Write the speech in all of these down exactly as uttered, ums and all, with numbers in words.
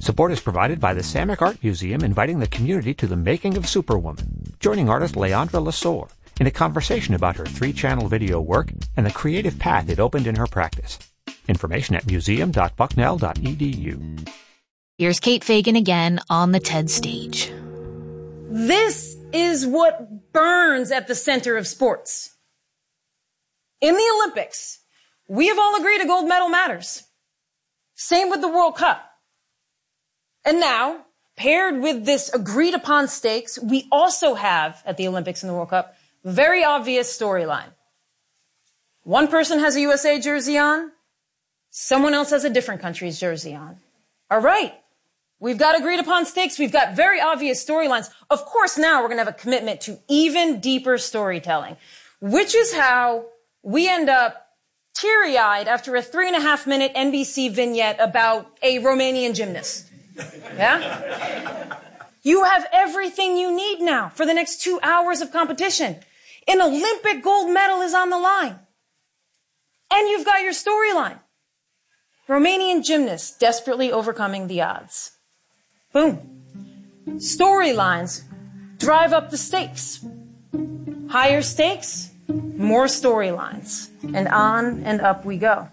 Support is provided by the Samick Art Museum, inviting the community to the making of Superwoman, joining artist Leandra Lesueur in a conversation about her three-channel video work and the creative path it opened in her practice. Information at museum dot bucknell dot e d u. Here's Kate Fagan again on the TED stage. This is what burns at the center of sports. In the Olympics, we have all agreed a gold medal matters. Same with the World Cup. And now, paired with this agreed upon stakes, we also have, at the Olympics and the World Cup, very obvious storyline. One person has a U S A jersey on, someone else has a different country's jersey on. All right. We've got agreed upon stakes. We've got very obvious storylines. Of course, now we're going to have a commitment to even deeper storytelling, which is how we end up teary-eyed after a three and a half minute N B C vignette about a Romanian gymnast. Yeah? You have everything you need now for the next two hours of competition. An Olympic gold medal is on the line. And you've got your storyline. Romanian gymnast desperately overcoming the odds. Boom. Storylines drive up the stakes. Higher stakes, more storylines. And on and up we go.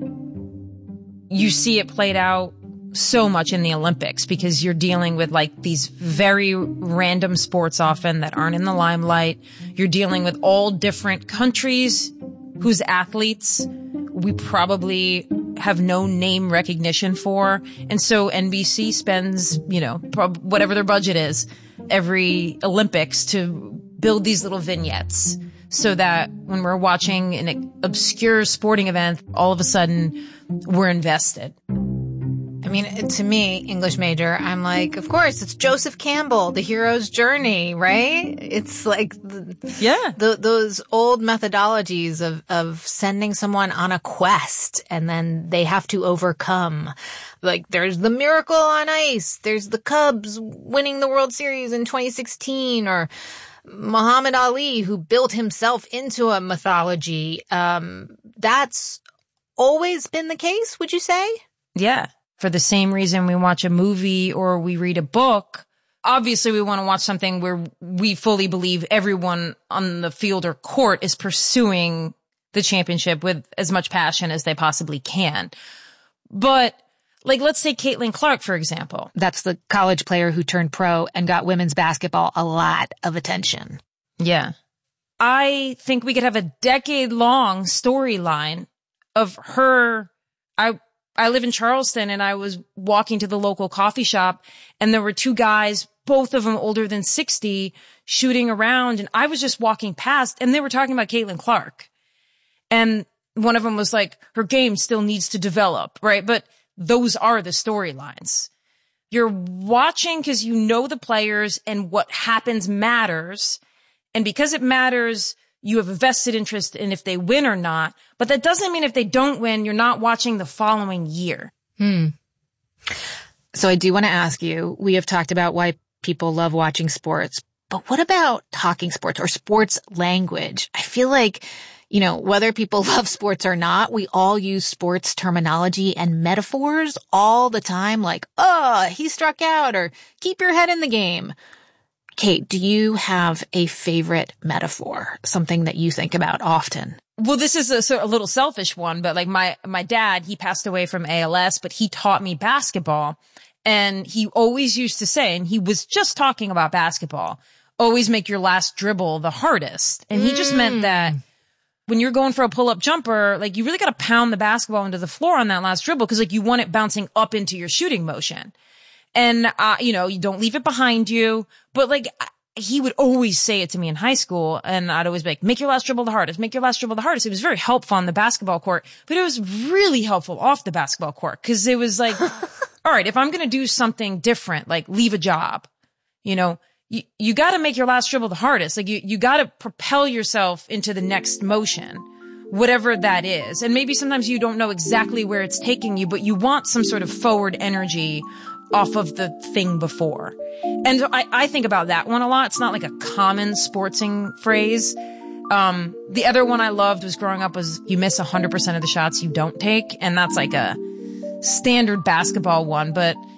You see it played out so much in the Olympics because you're dealing with like these very random sports often that aren't in the limelight. You're dealing with all different countries whose athletes we probably have no name recognition for. And so N B C spends, you know, prob- whatever their budget is every Olympics to build these little vignettes so that when we're watching an obscure sporting event, all of a sudden we're invested. I mean, to me, English major, I'm like, of course, it's Joseph Campbell, the hero's journey, right? It's like, the, yeah, the, those old methodologies of, of sending someone on a quest and then they have to overcome. Like, there's the miracle on ice. There's the Cubs winning the World Series in twenty sixteen, or Muhammad Ali, who built himself into a mythology. Um, that's always been the case, would you say? Yeah. For the same reason we watch a movie or we read a book, obviously we want to watch something where we fully believe everyone on the field or court is pursuing the championship with as much passion as they possibly can. But like, let's say Caitlin Clark, for example. That's the college player who turned pro and got women's basketball a lot of attention. Yeah. I think we could have a decade-long storyline of her. I I live in Charleston, and I was walking to the local coffee shop, and there were two guys, both of them older than sixty, shooting around, and I was just walking past, and they were talking about Caitlin Clark. And one of them was like, her game still needs to develop, right? But those are the storylines. You're watching because you know the players and what happens matters, and because it matters, you have a vested interest in if they win or not. But that doesn't mean if they don't win, you're not watching the following year. Hmm. So I do want to ask you, we have talked about why people love watching sports, but what about talking sports or sports language? I feel like, you know, whether people love sports or not, we all use sports terminology and metaphors all the time, like, oh, he struck out, or keep your head in the game. Kate, do you have a favorite metaphor, something that you think about often? Well, this is a, so a little selfish one, but like my, my dad, he passed away from A L S, but he taught me basketball. And he always used to say, and he was just talking about basketball, always make your last dribble the hardest. And he mm. just meant that when you're going for a pull-up jumper, like you really got to pound the basketball into the floor on that last dribble because like you want it bouncing up into your shooting motion. And, uh, you know, you don't leave it behind you. But like, he would always say it to me in high school. And I'd always be like, make your last dribble the hardest, make your last dribble the hardest. It was very helpful on the basketball court, but it was really helpful off the basketball court. Cause it was like, all right, if I'm going to do something different, like leave a job, you know, you, you got to make your last dribble the hardest. Like you, you got to propel yourself into the next motion, whatever that is. And maybe sometimes you don't know exactly where it's taking you, but you want some sort of forward energy off of the thing before. And I, I think about that one a lot. It's not like a common sportsing phrase. Um, the other one I loved was growing up was you miss one hundred percent of the shots you don't take. And that's like a standard basketball one. But